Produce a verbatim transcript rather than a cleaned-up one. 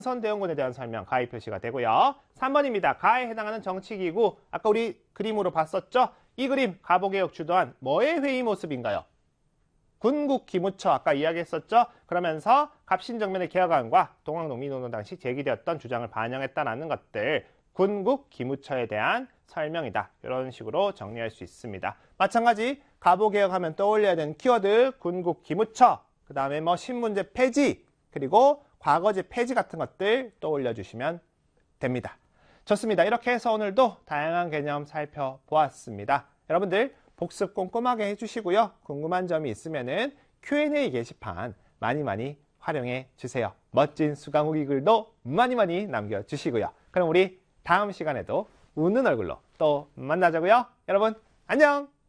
선대원군에 대한 설명 가히 표시가 되고요. 삼 번입니다. 가에 해당하는 정치기구. 아까 우리 그림으로 봤었죠? 이 그림 가보개혁 주도한 뭐의 회의 모습인가요? 군국기무처 아까 이야기했었죠? 그러면서 갑신정변의 개혁안과 동학농민운동 당시 제기되었던 주장을 반영했다는 것들 군국기무처에 대한 설명이다. 이런 식으로 정리할 수 있습니다. 마찬가지 가보개혁하면 떠올려야 되는 키워드 군국기무처, 그 다음에 뭐 신문제 폐지, 그리고 과거제 폐지 같은 것들 떠올려 주시면 됩니다. 좋습니다. 이렇게 해서 오늘도 다양한 개념 살펴보았습니다. 여러분들 복습 꼼꼼하게 해주시고요. 궁금한 점이 있으면은 큐 앤 에이 게시판 많이 많이 활용해 주세요. 멋진 수강후기 글도 많이 많이 남겨주시고요. 그럼 우리 다음 시간에도 웃는 얼굴로 또 만나자고요. 여러분 안녕!